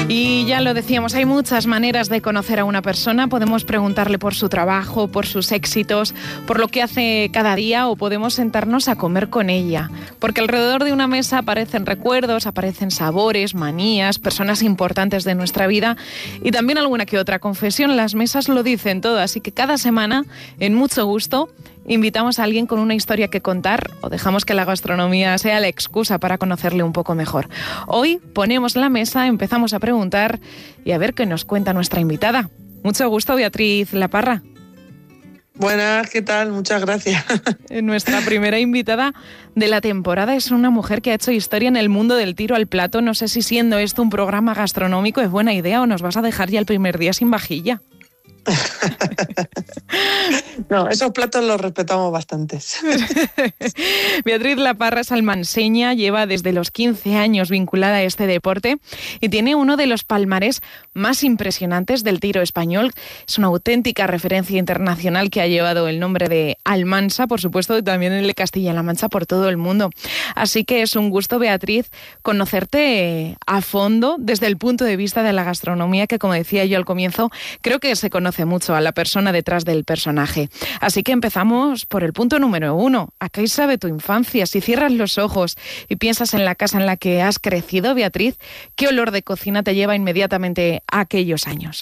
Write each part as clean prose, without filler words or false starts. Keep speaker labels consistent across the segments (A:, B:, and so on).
A: Y ya lo decíamos, hay muchas maneras de conocer a una persona. Podemos preguntarle por su trabajo, por sus éxitos, por lo que hace cada día, o podemos sentarnos a comer con ella. Porque alrededor de una mesa aparecen recuerdos, aparecen sabores, manías, personas importantes de nuestra vida y también alguna que otra confesión. Las mesas lo dicen todo, así que cada semana, en Mucho Gusto, invitamos a alguien con una historia que contar o dejamos que la gastronomía sea la excusa para conocerle un poco mejor. Hoy ponemos la mesa, empezamos a preguntar y a ver qué nos cuenta nuestra invitada. Mucho gusto, Beatriz La Parra.
B: Buenas, ¿qué tal? Muchas gracias.
A: Nuestra primera invitada de la temporada es una mujer que ha hecho historia en el mundo del tiro al plato. No sé si siendo esto un programa gastronómico es buena idea o nos vas a dejar ya el primer día sin vajilla.
B: No, esos platos los respetamos bastantes.
A: Beatriz La Parra es almanseña, lleva desde los 15 años vinculada a este deporte y tiene uno de los palmarés más impresionantes del tiro español. Es una auténtica referencia internacional que ha llevado el nombre de Almansa, por supuesto, y también el de Castilla-La Mancha por todo el mundo. Así que es un gusto, Beatriz, conocerte a fondo desde el punto de vista de la gastronomía, que como decía yo al comienzo, creo que se conoce mucho a la persona detrás del personaje. Así que empezamos por el punto número 1. ¿A qué sabe tu infancia? Si cierras los ojos y piensas en la casa en la que has crecido, Beatriz, ¿qué olor de cocina te lleva inmediatamente a aquellos años?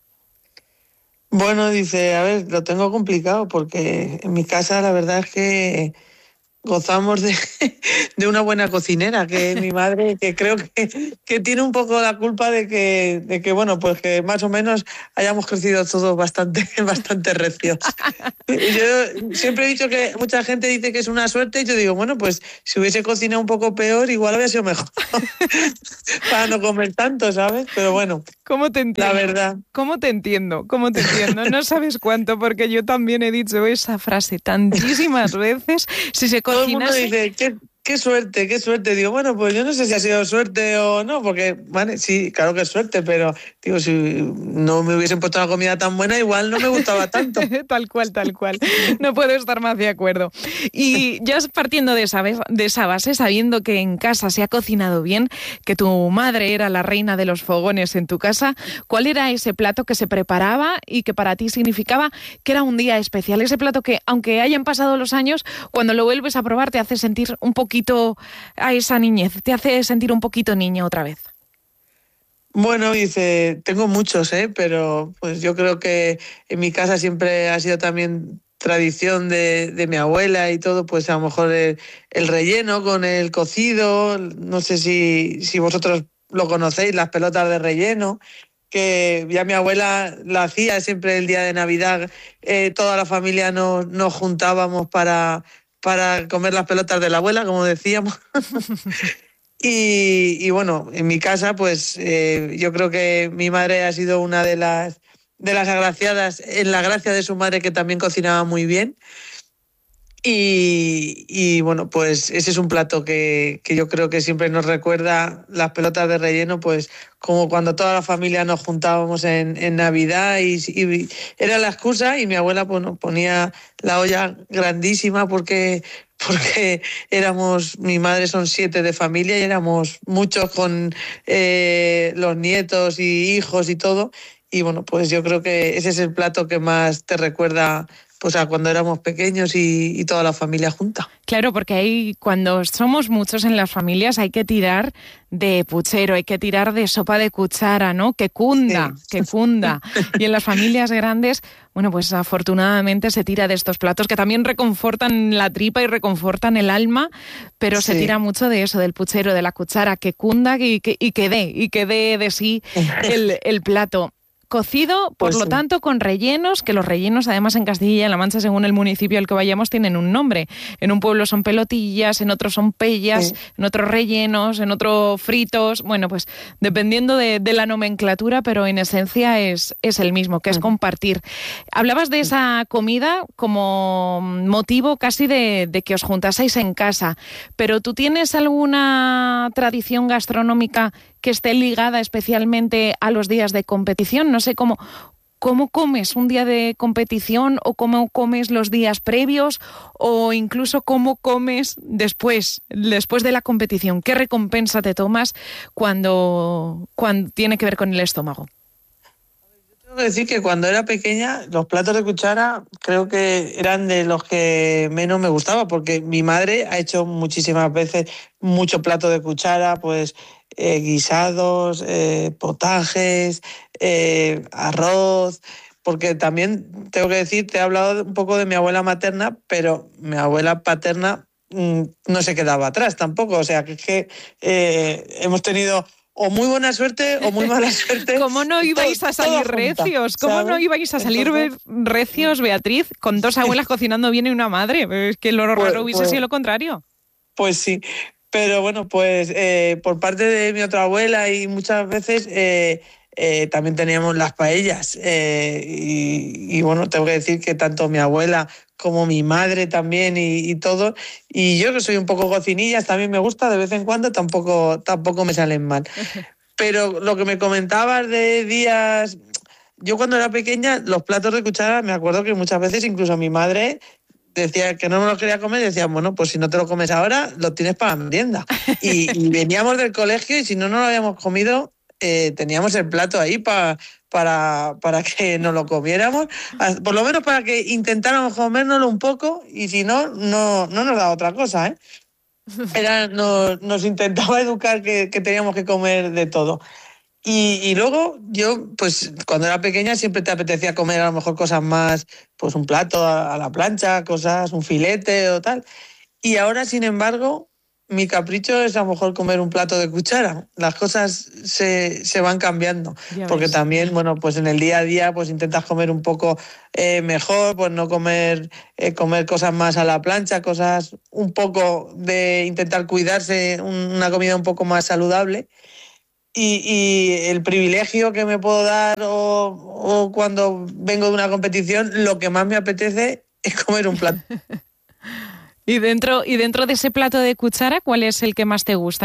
B: Bueno, dice, a ver, lo tengo complicado porque en mi casa la verdad es que gozamos de una buena cocinera, que es mi madre, que creo que tiene un poco la culpa de que bueno, pues que más o menos hayamos crecido todos bastante recios. Yo siempre he dicho que mucha gente dice que es una suerte y yo digo, bueno, pues si hubiese cocinado un poco peor, igual habría sido mejor para no comer tanto, ¿sabes? Pero bueno,
A: ¿cómo te entiendo?
B: La verdad.
A: ¿Cómo te entiendo? No sabes cuánto, porque yo también he dicho esa frase tantísimas veces. Si se
B: todo el mundo dice, qué suerte. Digo, bueno, pues yo no sé si ha sido suerte o no, porque, vale, sí, claro que es suerte, pero digo, si no me hubiesen puesto la comida tan buena, igual no me gustaba tanto.
A: Tal cual. No puedo estar más de acuerdo. Y ya partiendo de esa base, sabiendo que en casa se ha cocinado bien, que tu madre era la reina de los fogones en tu casa, ¿cuál era ese plato que se preparaba y que para ti significaba que era un día especial? Ese plato que, aunque hayan pasado los años, cuando lo vuelves a probar te hace sentir un poquito a esa niñez, te hace sentir un poquito niña otra vez.
B: Bueno, dice, tengo muchos, pero pues yo creo que en mi casa siempre ha sido también tradición de mi abuela y todo, pues a lo mejor el relleno con el cocido, no sé si vosotros lo conocéis, las pelotas de relleno, que ya mi abuela la hacía siempre el día de Navidad, toda la familia nos juntábamos para comer las pelotas de la abuela, como decíamos. Y bueno, en mi casa, pues yo creo que mi madre ha sido una de las agraciadas en la gracia de su madre, que también cocinaba muy bien. Y bueno, pues ese es un plato que yo creo que siempre nos recuerda las pelotas de relleno, pues como cuando toda la familia nos juntábamos en Navidad y era la excusa, y mi abuela pues nos ponía la olla grandísima porque mi madre son 7 de familia y éramos muchos con los nietos y hijos y todo. Y bueno, pues yo creo que ese es el plato que más te recuerda pues a cuando éramos pequeños y toda la familia junta.
A: Claro, porque cuando somos muchos en las familias hay que tirar de puchero, hay que tirar de sopa de cuchara, ¿no? Que cunda. Y en las familias grandes, bueno, pues afortunadamente se tira de estos platos que también reconfortan la tripa y reconfortan el alma, pero se tira mucho de eso, del puchero, de la cuchara, que cunda y que dé de sí el plato. Cocido, por lo tanto, con rellenos, que los rellenos, además, en Castilla-La Mancha, según el municipio al que vayamos, tienen un nombre. En un pueblo son pelotillas, en otro son pellas, en otros rellenos, en otro fritos. Bueno, pues dependiendo de la nomenclatura, pero en esencia es el mismo, que es compartir. Hablabas de esa comida como motivo casi de que os juntaseis en casa, pero ¿tú tienes alguna tradición gastronómica que esté ligada especialmente a los días de competición? No sé cómo comes un día de competición o cómo comes los días previos o incluso cómo comes después de la competición. ¿Qué recompensa te tomas cuando tiene que ver con el estómago?
B: Tengo que decir que cuando era pequeña los platos de cuchara creo que eran de los que menos me gustaba, porque mi madre ha hecho muchísimas veces mucho plato de cuchara, pues guisados, potajes, arroz, porque también tengo que decir, te he hablado un poco de mi abuela materna, pero mi abuela paterna no se quedaba atrás tampoco, o sea que es que hemos tenido o muy buena suerte o muy mala suerte.
A: ¿Cómo no ibais a salir recios? ¿Cómo no ibais a salir recios, Beatriz, con dos abuelas cocinando bien y una madre? Es que lo raro hubiese sido lo contrario.
B: Pues sí, pero bueno, pues por parte de mi otra abuela y muchas veces también teníamos las paellas. Y bueno, tengo que decir que tanto mi abuela como mi madre también y todo. Y yo que soy un poco cocinillas, también me gusta de vez en cuando, tampoco me salen mal. Pero lo que me comentabas de días, yo cuando era pequeña, los platos de cuchara, me acuerdo que muchas veces incluso mi madre decía que no me lo quería comer, y decía, bueno, pues si no te lo comes ahora, lo tienes para la merienda. Y veníamos del colegio y si no lo habíamos comido, teníamos el plato ahí para que nos lo comiéramos, por lo menos para que intentáramos comérnoslo un poco, y si no nos daba otra cosa, ¿eh? Nos intentaba educar que teníamos que comer de todo. Y luego yo, pues cuando era pequeña siempre te apetecía comer a lo mejor cosas más, pues un plato a la plancha, cosas, un filete o tal. Y ahora, sin embargo, mi capricho es a lo mejor comer un plato de cuchara. Las cosas se van cambiando. Ya porque ves. También, bueno, pues en el día a día pues intentas comer un poco mejor, pues no comer cosas más a la plancha, cosas un poco de intentar cuidarse, una comida un poco más saludable. Y el privilegio que me puedo dar o cuando vengo de una competición, lo que más me apetece es comer un plato.
A: Y dentro de ese plato de cuchara, ¿cuál es el que más te gusta?